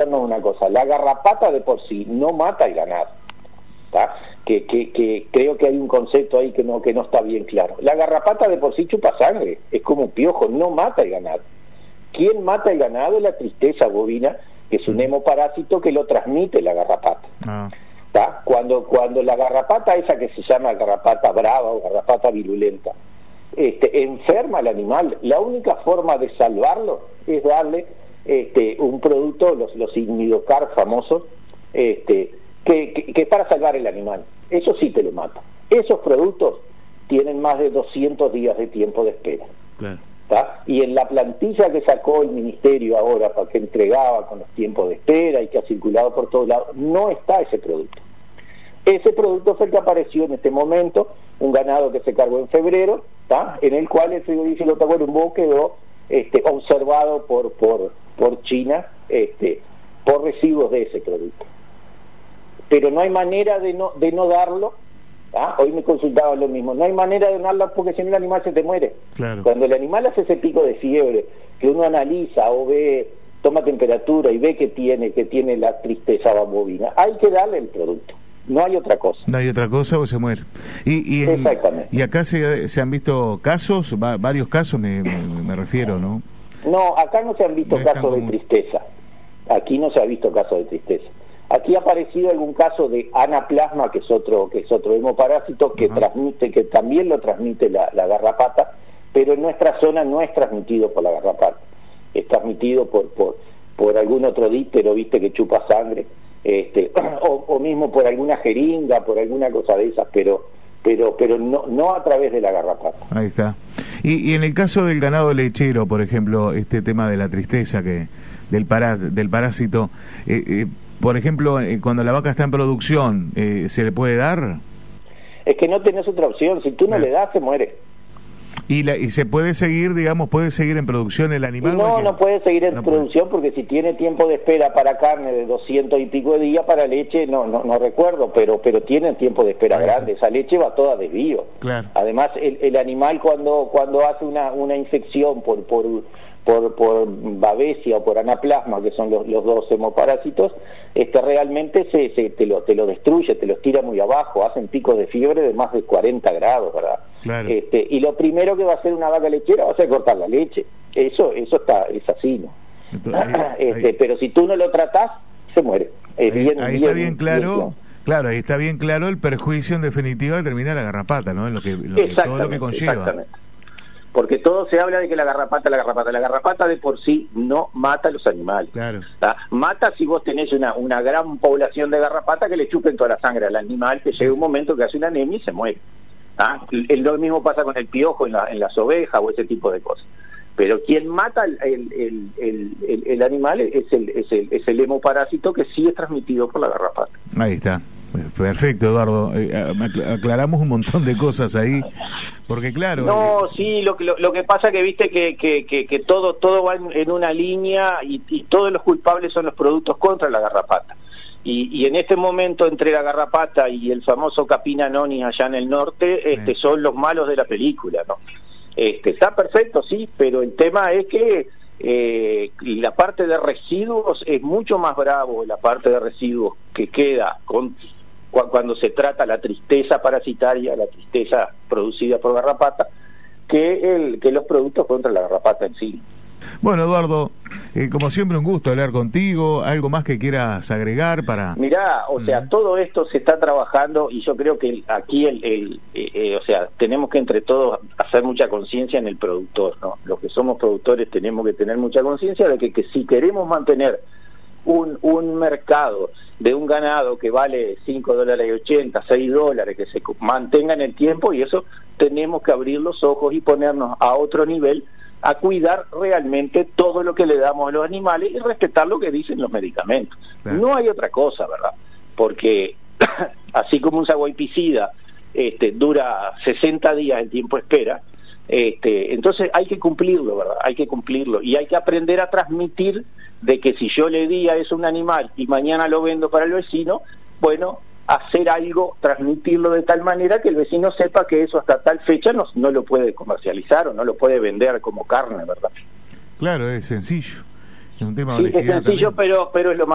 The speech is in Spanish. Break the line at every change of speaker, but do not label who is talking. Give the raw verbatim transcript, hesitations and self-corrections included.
entendernos una cosa, la garrapata de por sí no mata el ganado, ¿tá? Que, que, que creo que hay un concepto ahí que no, que no está bien claro. La garrapata de por sí chupa sangre, es como un piojo, no mata el ganado. ¿Quién mata el ganado? Es la tristeza bovina, que es un hemoparásito que lo transmite la garrapata. Ah. ¿Tá? Cuando, cuando la garrapata esa que se llama garrapata brava o garrapata virulenta, este, enferma al animal, la única forma de salvarlo es darle este, un producto, los, los Inmidocar famosos, este, que, que, que es para salvar el animal. Eso sí te lo mata. Esos productos tienen más de doscientos días de tiempo de espera. Claro. ¿Tá? Y en la plantilla que sacó el ministerio ahora para que entregaba con los tiempos de espera y que ha circulado por todos lados, no está ese producto. Ese producto fue el que apareció en este momento, un ganado que se cargó en febrero, ¿tá? En el cual el frigorífico Tacuarembó quedó este, observado por, por, por China este, por residuos de ese producto. Pero no hay manera de no, de no darlo. ¿Ah? Hoy me consultaban lo mismo, no hay manera de darla porque si no el animal se te muere. Claro. Cuando el animal hace ese pico de fiebre, que uno analiza o ve, toma temperatura y ve que tiene, que tiene la tristeza bovina, hay que darle el producto, no hay otra cosa.
No hay otra cosa o se muere. Y, y, en,
Exactamente.
Y acá se, se han visto casos, va, varios casos me, me, me refiero, ¿no?
No, acá no se han visto no casos de tristeza, aquí no se ha visto casos de tristeza. Aquí ha aparecido algún caso de anaplasma, que es otro que es otro hemoparásito que uh-huh. transmite, que también lo transmite la, la garrapata, pero en nuestra zona no es transmitido por la garrapata, es transmitido por por, por algún otro díptero, viste, que chupa sangre, este, o, o mismo por alguna jeringa, por alguna cosa de esas, pero pero pero no no a través de la garrapata.
Ahí está. Y, y en el caso del ganado lechero, por ejemplo, este tema de la tristeza que del pará, del parásito, eh, eh, por ejemplo, eh, cuando la vaca está en producción, eh, ¿se le puede dar?
Es que no tenés otra opción, si tú no le das, se muere.
¿Y, la, y se puede seguir, digamos, puede seguir en producción el animal?
No, no puede seguir en
no
producción
puede.
Porque si tiene tiempo de espera para carne de doscientos y pico de días, para leche, no no, no recuerdo, pero pero tienen tiempo de espera claro. grande, esa leche va toda de desvío. Claro. Además, el, el animal cuando cuando hace una, una infección por... por por por babesia o por anaplasma, que son los, los dos hemoparásitos, este realmente se, se te lo te lo destruye, te los tira muy abajo, hacen picos de fiebre de más de cuarenta grados, ¿verdad? Claro. Este, y lo primero que va a hacer una vaca lechera va a ser cortar la leche. Eso eso está es así, ¿no? Entonces, ahí, este, ahí. Pero si tú no lo tratás, se muere. Es
ahí
bien,
ahí
bien,
está bien claro.
Bien,
claro, ahí está bien claro el perjuicio en definitiva de terminar la garrapata, ¿no? En lo que, lo que todo lo que conlleva.
Exactamente. Porque todo se habla de que la garrapata, la garrapata, la garrapata de por sí no mata a los animales. Claro. ¿Tá? Mata si vos tenés una, una gran población de garrapata que le chupen toda la sangre al animal, que sí, llega un momento que hace una anemia y se muere. ¿Tá? El, lo mismo pasa con el piojo en, la, en las ovejas o ese tipo de cosas. Pero quien mata el, el, el, el, el, el animal es el, es, el, es el hemoparásito que sí es transmitido por la garrapata.
Ahí está. Perfecto, Eduardo. Eh, aclaramos un montón de cosas ahí, porque claro.
No,
eh,
sí, lo que lo, lo que pasa que viste que que, que, que todo todo va en, en una línea y, y todos los culpables son los productos contra la garrapata. Y, y en este momento entre la garrapata y el famoso Capina Noni allá en el norte, este, eh. son los malos de la película, ¿no? Este, está perfecto, sí, pero el tema es que eh, la parte de residuos es mucho más bravo, la parte de residuos que queda con cuando se trata la tristeza parasitaria, la tristeza producida por garrapata, que el que los productos contra la garrapata en sí.
Bueno, Eduardo, eh, como siempre un gusto hablar contigo. ¿Algo más que quieras agregar para...?
Mirá, o sea, mm. todo esto se está trabajando y yo creo que aquí, el, el eh, eh, o sea, tenemos que entre todos hacer mucha conciencia en el productor, ¿no? Los que somos productores tenemos que tener mucha conciencia de que, que si queremos mantener un, un mercado de un ganado que vale cinco dólares y ochenta, seis dólares, que se mantenga en el tiempo, y eso tenemos que abrir los ojos y ponernos a otro nivel a cuidar realmente todo lo que le damos a los animales y respetar lo que dicen los medicamentos. Claro. No hay otra cosa, ¿verdad? Porque así como un saguaipicida este, dura sesenta días el tiempo espera, este, entonces hay que cumplirlo, ¿verdad? Hay que cumplirlo y hay que aprender a transmitir de que si yo le di a eso un animal y mañana lo vendo para el vecino, bueno, hacer algo, transmitirlo de tal manera que el vecino sepa que eso hasta tal fecha no, no lo puede comercializar o no lo puede vender como carne, ¿verdad?
Claro, es sencillo. Es un tema
sí, es sencillo, también. pero pero es lo más